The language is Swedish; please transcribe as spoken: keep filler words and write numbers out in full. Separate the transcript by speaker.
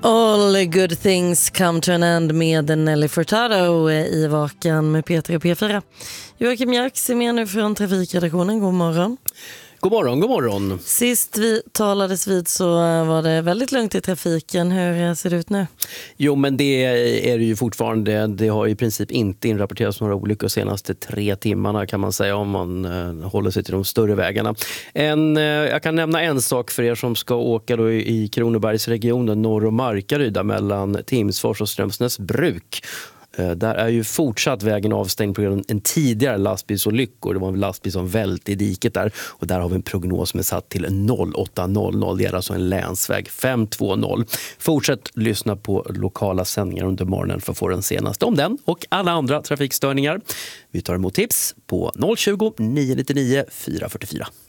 Speaker 1: All good things come to an end med Nelly Furtado i Vakan med Peter och P fyra. Joakim Jarks är med nu från trafikredaktionen. God morgon.
Speaker 2: God morgon, god morgon.
Speaker 1: Sist vi talades vid så var det väldigt lugnt i trafiken. Hur ser det ut nu?
Speaker 2: Jo, men det är det ju fortfarande. Det har i princip inte inrapporterats några olyckor de senaste tre timmarna kan man säga, om man eh, håller sig till de större vägarna. En, eh, jag kan nämna en sak för er som ska åka då i, i Kronobergsregionen norr om Markaryd mellan Timsfors och Strömsnäs bruk. Där är ju fortsatt vägen avstängd på grund av en tidigare lastbilsolyckor. Det var en lastbil som välte i diket där. Och där har vi en prognos som är satt till noll åtta hundra. Det är alltså en länsväg fem två noll. Fortsätt lyssna på lokala sändningar under morgonen för att få den senaste om den och alla andra trafikstörningar. Vi tar emot tips på noll tjugo, nio nio nio, fyra fyra fyra.